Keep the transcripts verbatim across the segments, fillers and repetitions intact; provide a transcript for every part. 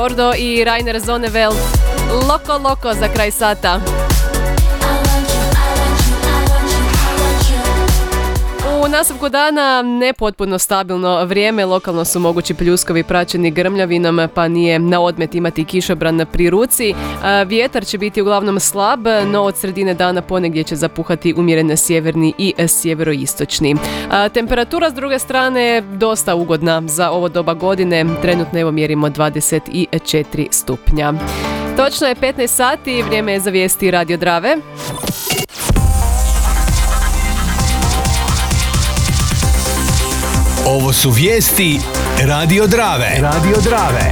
Gordo i Rainer Zonneveld. Loko Loko za kraj sata. U nastavku dana nepotpuno stabilno vrijeme, lokalno su mogući pljuskovi praćeni grmljavinom, pa nije na odmet imati kišobran pri ruci. Vjetar će biti uglavnom slab, no od sredine dana ponegdje će zapuhati umjeren sjeverni i sjeveroistočni. Temperatura s druge strane je dosta ugodna za ovo doba godine, trenutno evo mjerimo dvadeset četiri stupnja. Točno je petnaest sati, vrijeme je za vijesti Radio Drave. Ovo su vijesti Radio Drave. Radio Drave.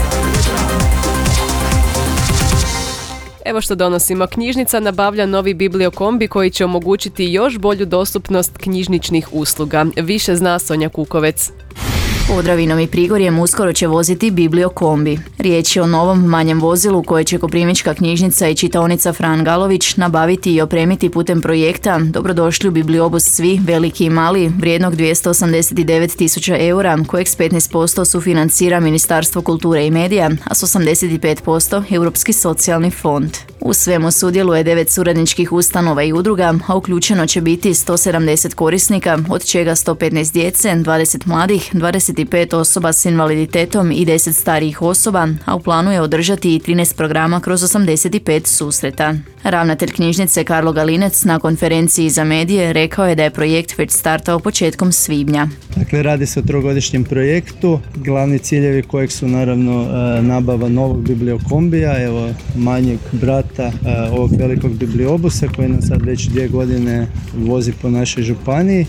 Evo što donosimo. Knjižnica nabavlja novi bibliokombi koji će omogućiti još bolju dostupnost knjižničnih usluga. Više zna Sonja Kukovec. Podravinom i Prigorjem uskoro će voziti bibliokombi. Riječ je o novom manjem vozilu koje će Koprivnička knjižnica i čitaonica Fran Galović nabaviti i opremiti putem projekta Dobrodošli u bibliobus svi, veliki i mali, vrijednog dvjesto osamdeset devet tisuća eura, kojeg s petnaest posto sufinancira Ministarstvo kulture i medija, a s osamdeset pet posto Europski socijalni fond. U svemu sudjeluje devet suradničkih ustanova i udruga, a uključeno će biti sto sedamdeset korisnika, od čega sto petnaest djece, dvadeset mladih, dvadeset pet osoba s invaliditetom i deset starijih osoba, a u planu je održati i trinaest programa kroz osamdeset pet susreta. Ravnatelj knjižnice Karlo Galinec na konferenciji za medije rekao je da je projekt već startao početkom svibnja. Dakle, radi se o trogodišnjem projektu, glavni ciljevi kojeg su naravno nabava novog bibliokombija, evo manjeg brata ovog velikog bibliobusa koji nam sad već dvije godine vozi po našoj županiji.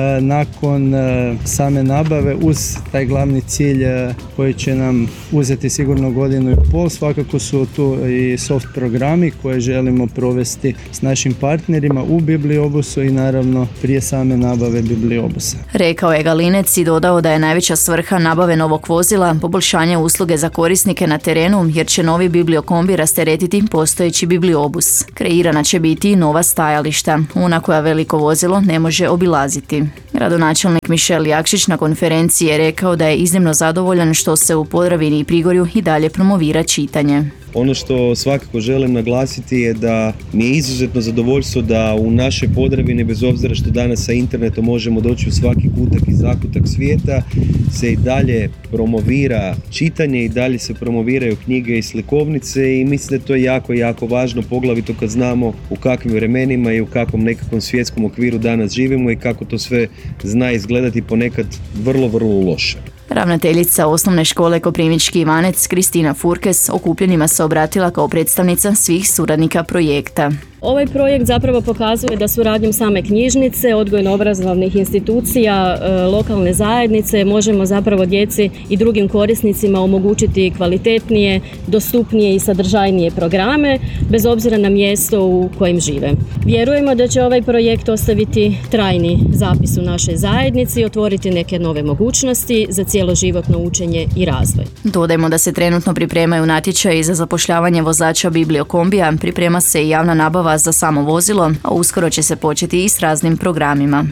Nakon same nabave uz taj glavni cilj koji će nam uzeti sigurno godinu i pol, svakako su tu i soft programi koje želimo provesti s našim partnerima u bibliobusu i naravno prije same nabave bibliobusa. Rekao je Galinec i dodao da je najveća svrha nabave novog vozila poboljšanje usluge za korisnike na terenu, jer će novi bibliokombi rasteretiti postojeći bibliobus. Kreirana će biti nova stajališta, ona koja veliko vozilo ne može obilaziti. Gradonačelnik Mišel Jakšić na konferenciji je rekao da je iznimno zadovoljan što se u Podravini i Prigorju i dalje promovira čitanje. Ono što svakako želim naglasiti je da mi je izuzetno zadovoljstvo da u našoj Podravini, bez obzira što danas sa internetom možemo doći u svaki kutak i zakutak svijeta, se i dalje promovira čitanje i dalje se promoviraju knjige i slikovnice i mislim da to je jako, jako važno, poglavito kad znamo u kakvim vremenima i u kakvom nekakvom svjetskom okviru danas živimo i kako to sve zna izgledati ponekad vrlo, vrlo loše. Ravnateljica osnovne škole Koprivnički Ivanec Kristina Furkes okupljenima se obratila kao predstavnica svih suradnika projekta. Ovaj projekt zapravo pokazuje da suradnjom same knjižnice, odgojno-obrazovnih institucija, lokalne zajednice možemo zapravo djeci i drugim korisnicima omogućiti kvalitetnije, dostupnije i sadržajnije programe bez obzira na mjesto u kojem žive. Vjerujemo da će ovaj projekt ostaviti trajni zapis u našoj zajednici i otvoriti neke nove mogućnosti za cjeloživotno učenje i razvoj. Dodajmo da se trenutno pripremaju natječaji za zapošljavanje vozača bibliokombija, priprema se i javna nabava za samo vozilo, a uskoro će se početi i s raznim programima.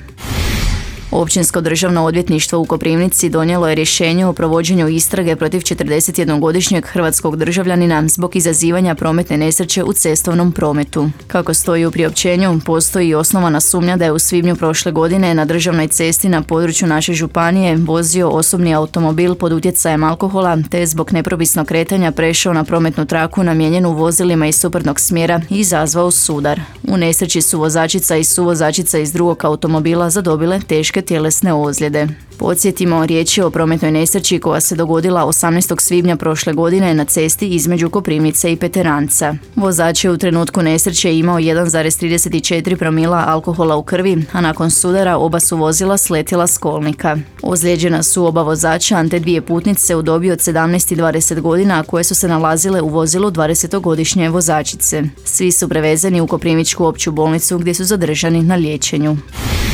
Općinsko državno odvjetništvo u Koprivnici donijelo je rješenje o provođenju istrage protiv četrdesetjednogodišnjeg hrvatskog državljanina zbog izazivanja prometne nesreće u cestovnom prometu. Kako stoji u priopćenju, postoji osnovana sumnja da je u svibnju prošle godine na državnoj cesti na području naše županije vozio osobni automobil pod utjecajem alkohola te je zbog nepropisnog kretanja prešao na prometnu traku namijenjenu vozilima iz suprotnog smjera i izazvao sudar. U nesreći su vozačica i suvozačica iz drugog automobila zadobile teške tjelesne ozljede. Podsjetimo, riječ je o prometnoj nesreći koja se dogodila osamnaestog svibnja prošle godine na cesti između Koprivnice i Peteranca. Vozač je u trenutku nesreće imao jedan zarez trideset četiri promila alkohola u krvi, a nakon sudara oba su vozila sletjela s kolnika. Ozlijeđena su oba vozača te dvije putnice u dobi od sedamnaest i dvadeset godina koje su se nalazile u vozilu dvadesetogodišnje vozačice. Svi su prevezeni u Koprivničku opću bolnicu gdje su zadržani na liječenju.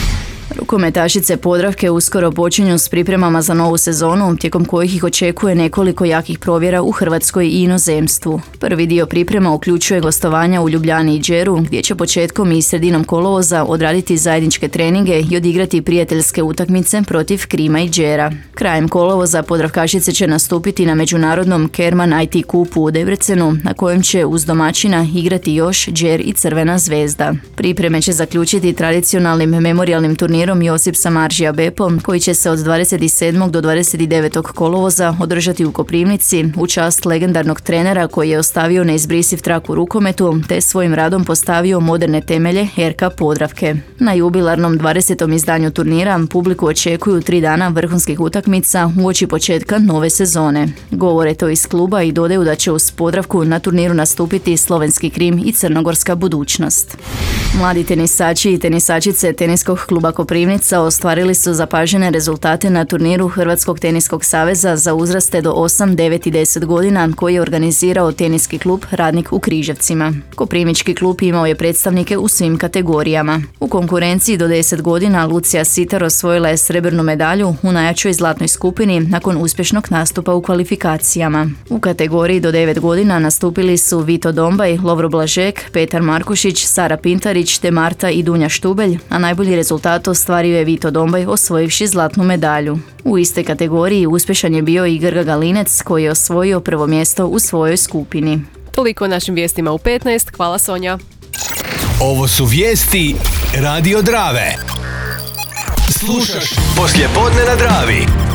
Rukometašice Podravke uskoro počinju s pripremama za novu sezonu, tijekom kojih ih očekuje nekoliko jakih provjera u Hrvatskoj i inozemstvu. Prvi dio priprema uključuje gostovanja u Ljubljani i Đeru, gdje će početkom i sredinom kolovoza odraditi zajedničke treninge i odigrati prijateljske utakmice protiv Krima i Đera. Krajem kolovoza Podravkašice će nastupiti na međunarodnom Kerman I T kupu u Debrecenu, na kojem će uz domaćina igrati još Đer i Crvena zvezda. Pripreme će zaključiti tradicionalnim memorijalnim turnirom Josip Samardžija Bepo, koji će se od dvadeset sedmog do dvadeset devetog kolovoza održati u Koprivnici u čast legendarnog trenera koji je ostavio neizbrisiv trak u rukometu te svojim radom postavio moderne temelje R K Podravke. Na jubilarnom dvadesetom izdanju turnira publiku očekuju tri dana vrhunskih utakmica uoči početka nove sezone. Govore to iz kluba i dodaju da će uz Podravku na turniru nastupiti Slovenski Krim i Crnogorska budućnost. Mladi tenisači i tenisačice teniskog kluba Koprivnica ostvarili su zapažene rezultate na turniru Hrvatskog teniskog saveza za uzraste do osam, devet i deset godina koji je organizirao teniski klub Radnik u Križevcima. Koprivnički klub imao je predstavnike u svim kategorijama. U konkurenciji do deset godina Lucija Sitar osvojila je srebrnu medalju u najjačoj zlatnoj skupini nakon uspješnog nastupa u kvalifikacijama. U kategoriji do devet godina nastupili su Vito Dombaj, Lovro Blažek, Petar Markušić, Sara Pintarić te Marta i Dunja Štubelj, a najbolji rezultat ostvario je Vito Dombaj osvojivši zlatnu medalju. U istoj kategoriji uspješan je bio i Grga Galinec koji je osvojio prvo mjesto u svojoj skupini. Toliko o našim vijestima u petnaest. Hvala Sonja. Ovo su vijesti Radio Drave. Slušaš poslije podne na Dravi.